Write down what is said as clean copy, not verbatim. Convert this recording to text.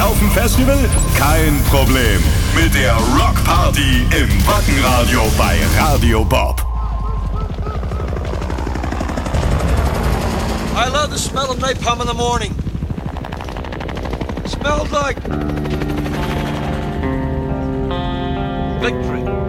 auf dem Festival? Kein Problem. Mit der Rock Party im Wackenradio bei Radio Bob. I love the smell of napalm in the morning. It smells like victory.